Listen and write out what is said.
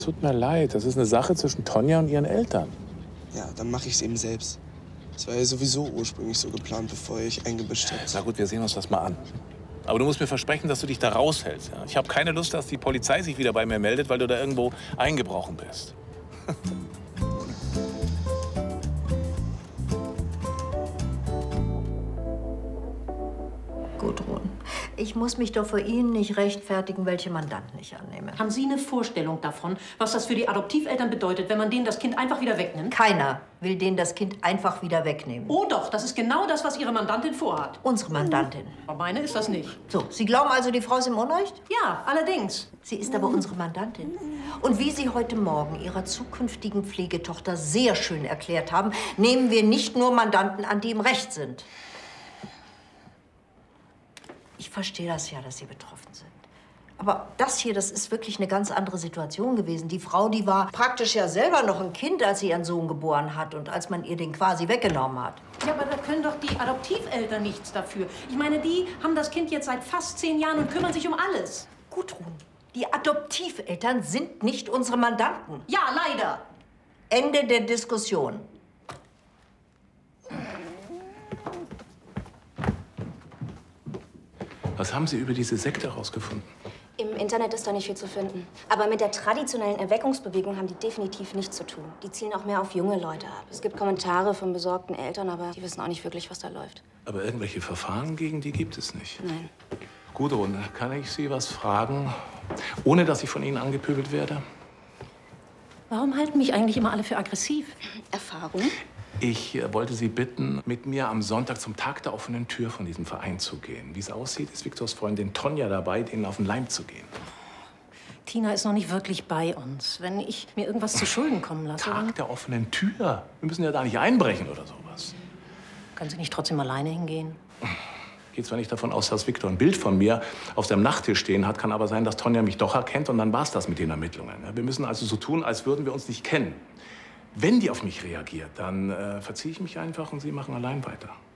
Tut mir leid, das ist eine Sache zwischen Tonja und ihren Eltern. Ja, dann mache ich es eben selbst. Das war ja sowieso ursprünglich so geplant, bevor ihr euch eingemischt habt. Na gut, wir sehen uns das mal an. Aber du musst mir versprechen, dass du dich da raushältst. Ja? Ich habe keine Lust, dass die Polizei sich wieder bei mir meldet, weil du da irgendwo eingebrochen bist. Gudrun, ich muss mich doch vor Ihnen nicht rechtfertigen, welche Mandanten ich annehme. Haben Sie eine Vorstellung davon, was das für die Adoptiveltern bedeutet, wenn man denen das Kind einfach wieder wegnimmt? Keiner will denen das Kind einfach wieder wegnehmen. Oh doch, das ist genau das, was Ihre Mandantin vorhat. Unsere Mandantin. Aber meine ist das nicht. So, Sie glauben also, die Frau ist im Unrecht? Ja, allerdings. Sie ist aber unsere Mandantin. Und wie Sie heute Morgen Ihrer zukünftigen Pflegetochter sehr schön erklärt haben, nehmen wir nicht nur Mandanten an, die im Recht sind. Ich verstehe das ja, dass Sie betroffen sind. Aber das hier, das ist wirklich eine ganz andere Situation gewesen. Die Frau, die war praktisch ja selber noch ein Kind, als sie ihren Sohn geboren hat und als man ihr den quasi weggenommen hat. Ja, aber da können doch die Adoptiveltern nichts dafür. Ich meine, die haben das Kind jetzt seit fast 10 Jahren und kümmern sich um alles. Gudrun, die Adoptiveltern sind nicht unsere Mandanten. Ja, leider. Ende der Diskussion. Was haben Sie über diese Sekte herausgefunden? Im Internet ist da nicht viel zu finden. Aber mit der traditionellen Erweckungsbewegung haben die definitiv nichts zu tun. Die zielen auch mehr auf junge Leute ab. Es gibt Kommentare von besorgten Eltern, aber die wissen auch nicht wirklich, was da läuft. Aber irgendwelche Verfahren gegen die gibt es nicht. Nein. Gudrun, kann ich Sie was fragen, ohne dass ich von Ihnen angepöbelt werde? Warum halten mich eigentlich immer alle für aggressiv? Erfahrung? Ich wollte Sie bitten, mit mir am Sonntag zum Tag der offenen Tür von diesem Verein zu gehen. Wie es aussieht, ist Viktors Freundin Tonja dabei, denen auf den Leim zu gehen. Tina ist noch nicht wirklich bei uns. Wenn ich mir irgendwas zu Schulden kommen lasse, Tag der offenen Tür? Wir müssen ja da nicht einbrechen oder sowas. können Sie nicht trotzdem alleine hingehen? Ich gehe zwar nicht davon aus, dass Viktor ein Bild von mir auf seinem Nachttisch stehen hat, kann aber sein, dass Tonja mich doch erkennt und dann war's das mit den Ermittlungen. Wir müssen also so tun, als würden wir uns nicht kennen. Wenn die auf mich reagiert, dann verziehe ich mich einfach und Sie machen allein weiter.